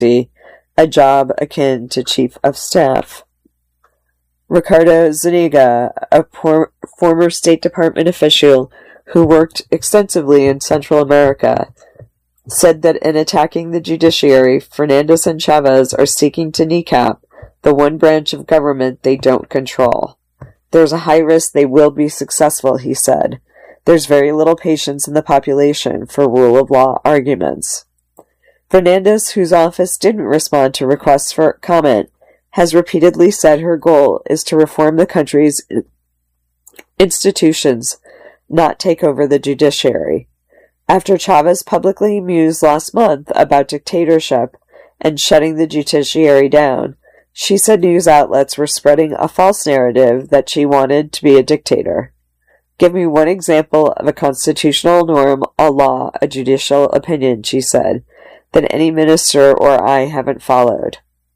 a job akin to chief of staff. Ricardo Zuniga, a former State Department official who worked extensively in Central America, said that in attacking the judiciary, Fernandez and Chavez are seeking to kneecap the one branch of government they don't control. There's a high risk they will be successful, he said. There's very little patience in the population for rule of law arguments. Fernandez, whose office didn't respond to requests for comment, has repeatedly said her goal is to reform the country's institutions, not take over the judiciary. After Chavez publicly mused last month about dictatorship and shutting the judiciary down, she said news outlets were spreading a false narrative that she wanted to be a dictator. Give me one example of a constitutional norm, a law, a judicial opinion, she said, that any minister or I haven't followed.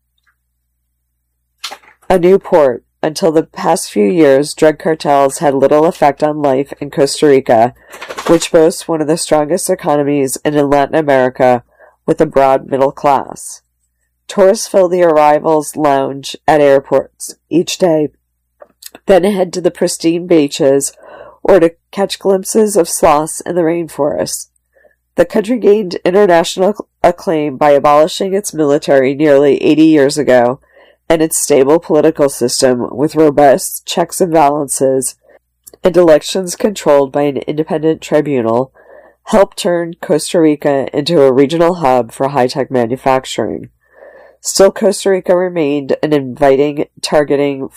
A new port. Until the past few years, drug cartels had little effect on life in Costa Rica, which boasts one of the strongest economies in Latin America with a broad middle class. Tourists fill the arrivals lounge at airports each day, then head to the pristine beaches or to catch glimpses of sloths in the rainforest. The country gained international acclaim by abolishing its military nearly 80 years ago, and its stable political system with robust checks and balances and elections controlled by an independent tribunal helped turn Costa Rica into a regional hub for high-tech manufacturing. Still, Costa Rica remained an inviting target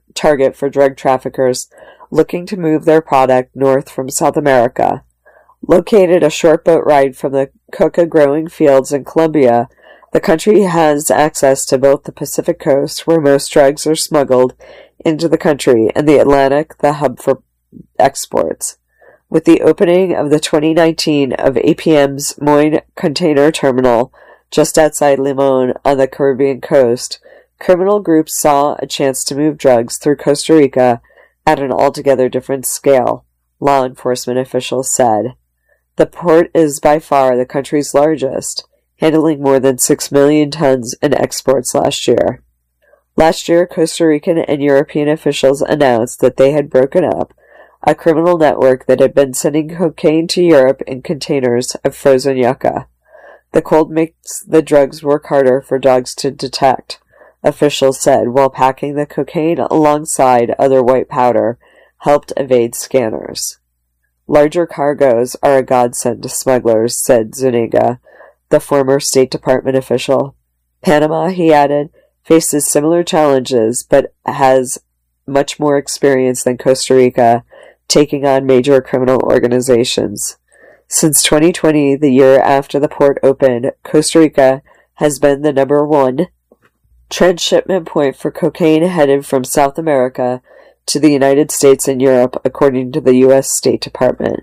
for drug traffickers looking to move their product north from South America. Located a short boat ride from the coca growing fields in Colombia, the country has access to both the Pacific coast, where most drugs are smuggled into the country, and the Atlantic, the hub for exports. With the opening of the 2019 of APM's Moine container terminal just outside Limon on the Caribbean coast, criminal groups saw a chance to move drugs through Costa Rica at an altogether different scale, law enforcement officials said. The port is by far the country's largest, handling more than 6 million tons in exports last year. Last year, Costa Rican and European officials announced that they had broken up a criminal network that had been sending cocaine to Europe in containers of frozen yucca. The cold makes the drugs work harder for dogs to detect, officials said, while packing the cocaine alongside other white powder helped evade scanners. Larger cargoes are a godsend to smugglers, said Zuniga, the former State Department official. Panama, he added, faces similar challenges, but has much more experience than Costa Rica, taking on major criminal organizations. Since 2020, the year after the port opened, Costa Rica has been the #1 transshipment point for cocaine headed from South America to the United States and Europe, according to the U.S. State Department.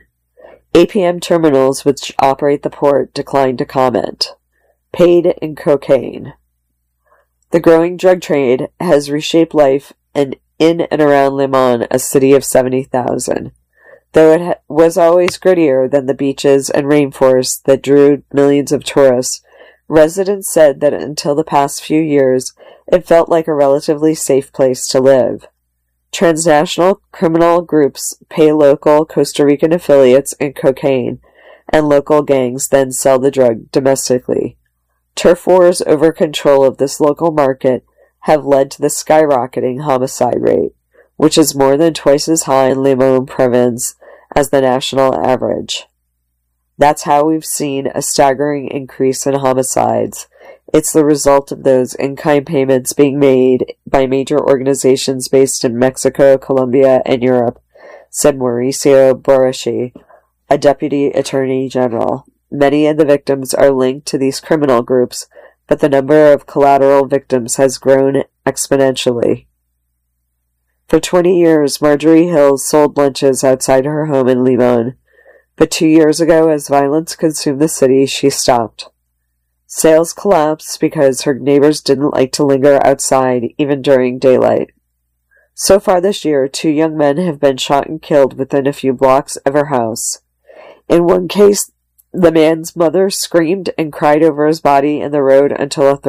APM terminals, which operate the port, declined to comment. Paid in cocaine. The growing drug trade has reshaped life in and around Limon, a city of 70,000. Though it was always grittier than the beaches and rainforests that drew millions of tourists, residents said that until the past few years, it felt like a relatively safe place to live. Transnational criminal groups pay local Costa Rican affiliates in cocaine, and local gangs then sell the drug domestically. Turf wars over control of this local market have led to the skyrocketing homicide rate, which is more than twice as high in Limon province as the national average. That's how we've seen a staggering increase in homicides. It's the result of those in-kind payments being made by major organizations based in Mexico, Colombia, and Europe, said Mauricio Borashi, a deputy attorney general. Many of the victims are linked to these criminal groups, but the number of collateral victims has grown exponentially. For 20 years, Marjorie Hills sold lunches outside her home in Limon, but 2 years ago, as violence consumed the city, she stopped. Sales collapsed because her neighbors didn't like to linger outside even during daylight. So far this year, 2 young men have been shot and killed within a few blocks of her house. In one case, The man's mother screamed and cried over his body in the road until